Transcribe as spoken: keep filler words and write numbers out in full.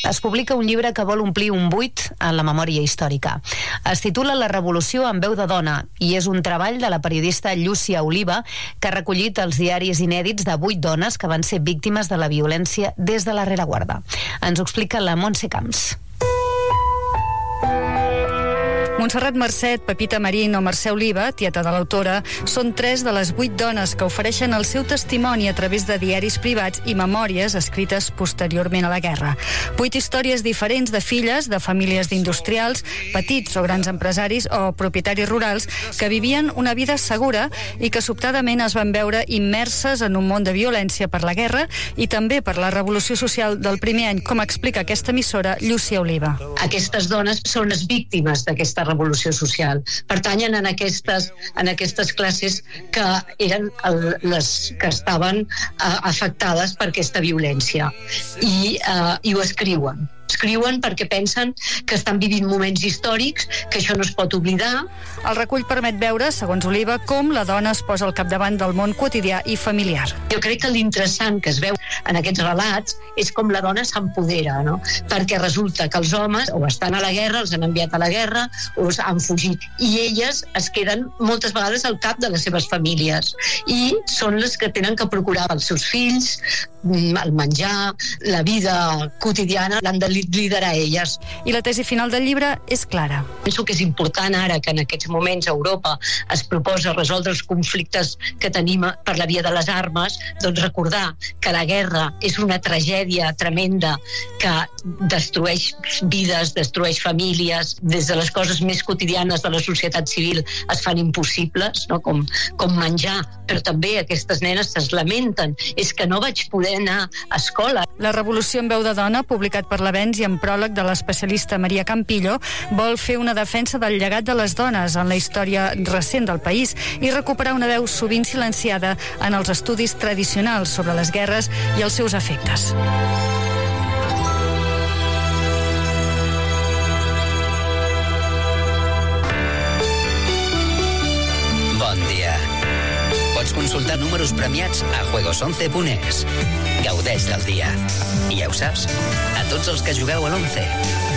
es publica un llibre que vol omplir un buit en la memòria històrica. Es titula La revolució en veu de dona i és un treball de la periodista Llúcia Oliva, que ha recollit els diaris inèdits de vuit dones que van ser víctimes de la violència des de la rereguarda. Ens ho explica la Montse Camps. Montserrat Marcet, Pepita Marín o Mercè Oliva, tieta de l'autora, són tres de les vuit dones que ofereixen el seu testimoni a través de diaris privats i memòries escrites posteriorment a la guerra. Vuit històries diferents de filles de famílies d'industrials, petits o grans empresaris o propietaris rurals que vivien una vida segura i que sobtadament es van veure immerses en un món de violència per la guerra i també per la revolució social del primer any, com explica aquesta emissora Llúcia Oliva. Aquestes dones són les víctimes d'aquesta revolució social. Pertanyen en aquestes, en aquestes classes que eren el, les que estaven uh, afectades per aquesta violència i, uh, i ho escriuen. Escriuen perquè pensen que estan vivint moments històrics, que això no es pot oblidar. El recull permet veure, segons Oliva, com la dona es posa al capdavant del món quotidià i familiar. Jo crec que l'interessant que es veu en aquests relats és com la dona s'empodera, no? Perquè resulta que els homes o estan a la guerra, els han enviat a la guerra, o han fugit, i elles es queden moltes vegades al cap de les seves famílies i són les que tenen que procurar els seus fills, el menjar, la vida quotidiana, l'han de liderar elles. I la tesi final del llibre és clara. Penso que és important ara que en aquests moments a Europa es proposa resoldre els conflictes que tenim per la via de les armes, doncs recordar que la guerra és una tragèdia tremenda que destrueix vides, destrueix famílies, des de les coses més quotidianes de la societat civil es fan impossibles, no? com, com menjar, però també aquestes nenes es lamenten, és que no vaig poder anar a escola. La revolució en veu de dona, publicat per l'Avenç i en pròleg de l'especialista Maria Campillo, vol fer una defensa del llegat de les dones en la història recent del país i recuperar una veu sovint silenciada en els estudis tradicionals sobre les guerres i els seus efectes. Bon dia. Pots consultar números premiats a juegos once punt es. Gaudeix del dia. I ja ho saps, a tots els que jugueu a l'once,